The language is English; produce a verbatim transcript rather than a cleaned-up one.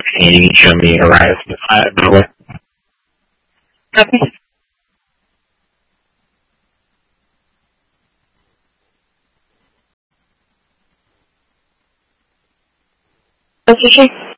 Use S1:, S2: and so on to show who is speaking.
S1: and you can show me Horizon five, by the way. Okay. Okay, sure.